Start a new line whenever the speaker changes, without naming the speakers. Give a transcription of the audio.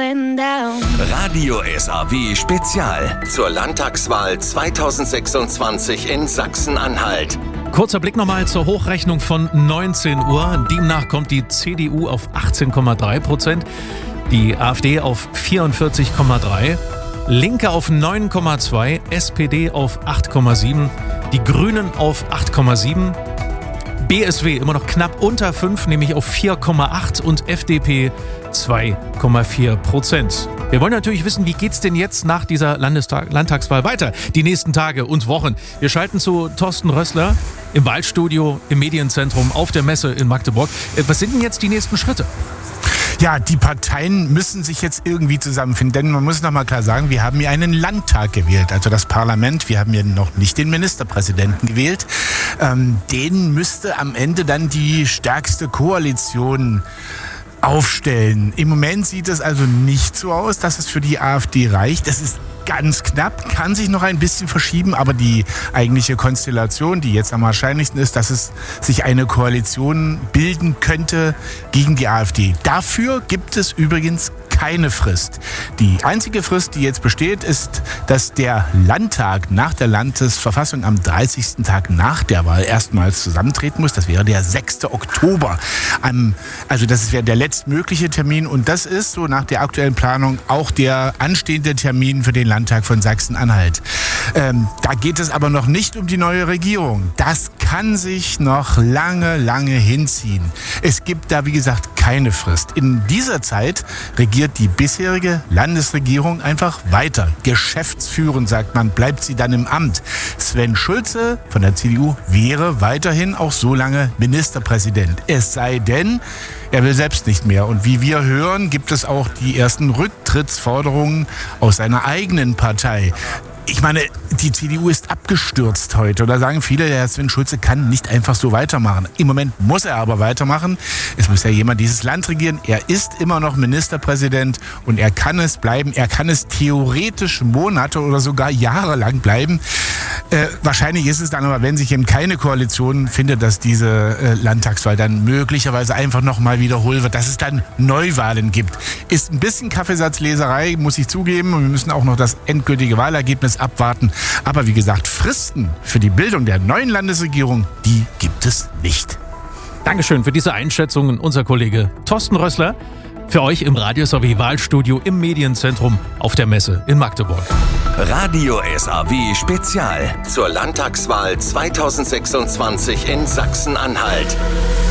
and down.
Radio SAW Spezial zur Landtagswahl 2026 in Sachsen-Anhalt.
Kurzer Blick nochmal zur Hochrechnung von 19 Uhr. Demnach kommt die CDU auf 18,3%, die AfD auf 44,3%, Linke auf 9,2%, SPD auf 8,7%, die Grünen auf 8,7%, BSW immer noch knapp unter 5, nämlich auf 4,8 und FDP 2,4%. Wir wollen natürlich wissen, wie geht's denn jetzt nach dieser Landtagswahl weiter, die nächsten Tage und Wochen. Wir schalten zu Thorsten Rössler im Wahlstudio im Medienzentrum auf der Messe in Magdeburg. Was sind denn jetzt die nächsten Schritte?
Ja, die Parteien müssen sich jetzt irgendwie zusammenfinden, denn man muss noch mal klar sagen, wir haben hier einen Landtag gewählt, also das Parlament. Wir haben hier noch nicht den Ministerpräsidenten gewählt. Den müsste am Ende dann die stärkste Koalition aufstellen. Im Moment sieht es also nicht so aus, dass es für die AfD reicht. Es ist ganz knapp, kann sich noch ein bisschen verschieben, aber die eigentliche Konstellation, die jetzt am wahrscheinlichsten ist, dass es sich eine Koalition bilden könnte gegen die AfD. Dafür gibt es übrigens keine Frist. Die einzige Frist, die jetzt besteht, ist, dass der Landtag nach der Landesverfassung am 30. Tag nach der Wahl erstmals zusammentreten muss. Das wäre der 6. Oktober. Also das wäre der letztmögliche Termin und das ist so nach der aktuellen Planung auch der anstehende Termin für den Landtag von Sachsen-Anhalt. Da geht es aber noch nicht um die neue Regierung. Das kann sich noch lange, lange hinziehen. Es gibt da, wie gesagt, keine Frist. In dieser Zeit regiert die bisherige Landesregierung einfach weiter. Geschäftsführend, sagt man, bleibt sie dann im Amt. Sven Schulze von der CDU wäre weiterhin auch so lange Ministerpräsident. Es sei denn, er will selbst nicht mehr. Und wie wir hören, gibt es auch die ersten Rücktrittsforderungen aus seiner eigenen Partei. Ich meine, die CDU ist abgestürzt heute. Da sagen viele, der Herr Sven Schulze kann nicht einfach so weitermachen. Im Moment muss er aber weitermachen. Es muss ja jemand dieses Land regieren. Er ist immer noch Ministerpräsident und er kann es bleiben. Er kann es theoretisch Monate oder sogar Jahre lang bleiben. Wahrscheinlich ist es dann aber, wenn sich eben keine Koalition findet, dass diese Landtagswahl dann möglicherweise einfach nochmal wiederholt wird, dass es dann Neuwahlen gibt. Ist ein bisschen Kaffeesatzleserei, muss ich zugeben. Und wir müssen auch noch das endgültige Wahlergebnis abwarten. Aber wie gesagt, Fristen für die Bildung der neuen Landesregierung, die gibt es nicht.
Dankeschön für diese Einschätzungen, unser Kollege Thorsten Rössler. Für euch im Radio SAW Wahlstudio im Medienzentrum auf der Messe in Magdeburg.
Radio SAW Spezial zur Landtagswahl 2026 in Sachsen-Anhalt.